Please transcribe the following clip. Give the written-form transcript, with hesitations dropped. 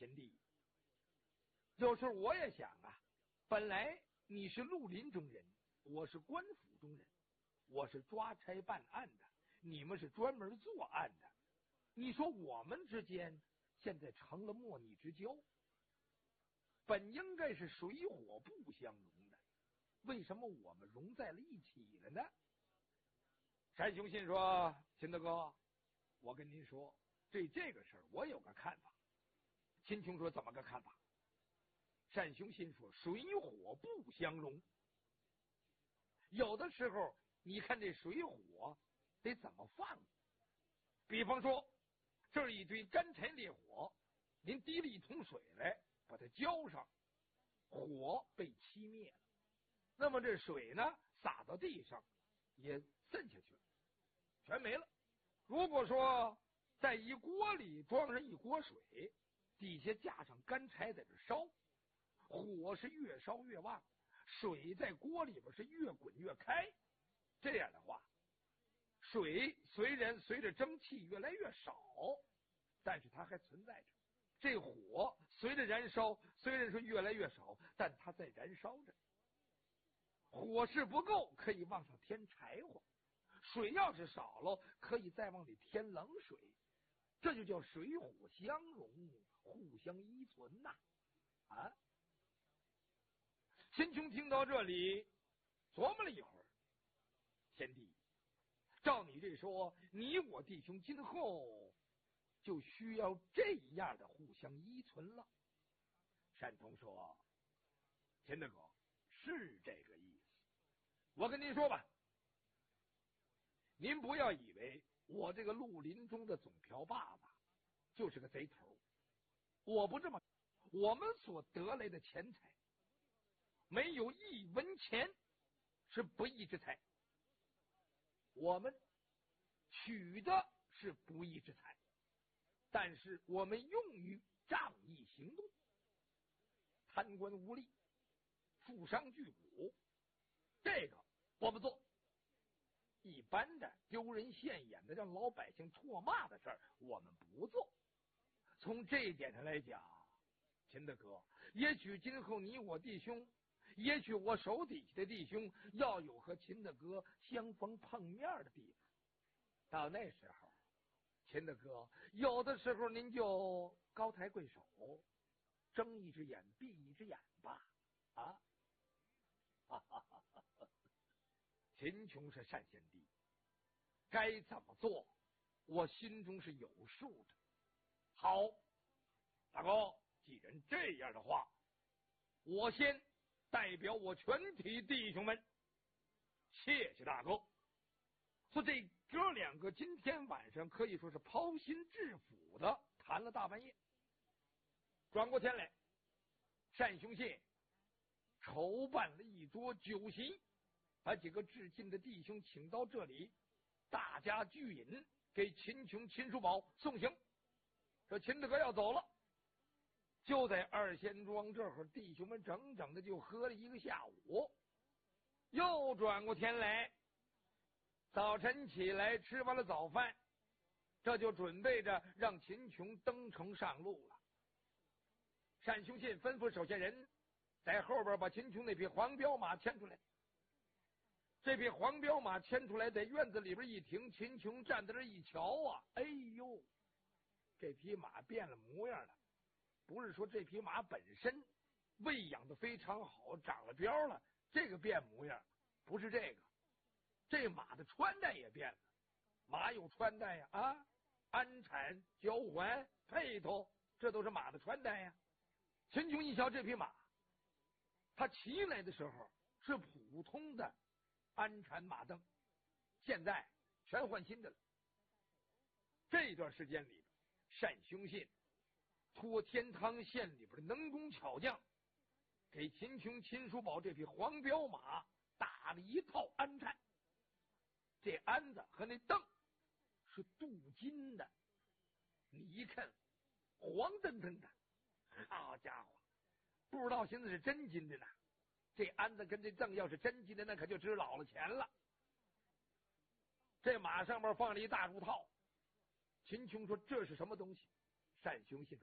贤弟，有时候我也想啊，本来你是绿林中人，我是官府中人，我是抓差办案的，你们是专门做案的，你说我们之间现在成了莫逆之交，本应该是水火不相容的，为什么我们融在了一起了呢？单雄信说：秦大哥，我跟您说，对这个事儿我有个看法。秦琼说：怎么个看法？单雄信说：水火不相容。有的时候你看这水火得怎么放，比方说这儿一堆干柴烈火，您提了一桶水来把它浇上，火被熄灭了，那么这水呢洒到地上也渗下去了，全没了。如果说在一锅里装上一锅水，底下架上干柴在这烧，火是越烧越旺，水在锅里边是越滚越开，这样的话，水虽然随着蒸汽越来越少，但是它还存在着。这火随着燃烧，虽然说越来越少，但它在燃烧着。火势不够，可以往上添柴火；水要是少了，可以再往里添冷水。这就叫水火相容，互相依存呐！啊！秦琼听到这里，琢磨了一会儿，贤弟，照你这说，你我弟兄今后就需要这样的互相依存了。单童说：秦大哥，是这个意思。我跟您说吧，您不要以为我这个绿林中的总瓢把子就是个贼头，我不这么，我们所得来的钱财，没有一文钱是不义之财，我们取的是不义之财，但是我们用于仗义行动，贪官污吏、富商巨贾，这个我不做。一般的丢人现眼的让老百姓唾骂的事儿，我们不做。从这一点上来讲，秦大哥，也许今后你我弟兄，也许我手底下的弟兄，要有和秦大哥相逢碰面的地方。到那时候，秦大哥，有的时候您就高抬贵手，睁一只眼闭一只眼吧。啊！哈哈哈哈！秦琼是单贤弟，该怎么做，我心中是有数的。好，大哥，既然这样的话，我先代表我全体弟兄们，谢谢大哥。说这哥两个今天晚上可以说是抛心置腹的谈了大半夜。转过天来，单雄信筹办了一桌酒席，把几个至亲的弟兄请到这里，大家聚饮，给秦琼、秦叔宝送行。这秦大哥要走了，就在二仙庄这会儿，弟兄们整整的就喝了一个下午。又转过天来，早晨起来吃完了早饭，这就准备着让秦琼登城上路了。单雄信吩咐手下人在后边把秦琼那匹黄骠马牵出来。这匹黄骠马牵出来，在院子里边一停，秦琼站在这一瞧啊，哎呦，这匹马变了模样了。不是说这匹马本身喂养的非常好，长了膘了，这个变模样，不是这个。这马的穿戴也变了，马有穿戴呀，啊，鞍产、脚环、辔头，这都是马的穿戴呀。秦琼一瞧这匹马，他骑来的时候是普通的鞍产马镫，现在全换新的了。这段时间里边，单雄信托天汤县里边的能工巧匠，给秦琼、秦叔宝这匹黄骠马打了一套鞍鞯。这鞍子和那镫是镀金的，你一看黄澄澄的，好家伙，不知道现在是真金的呢。这鞍子跟这镫要是真金的，那可就值老了钱了。这马上面放了一大褥套。秦琼说：“这是什么东西？”单雄信说：“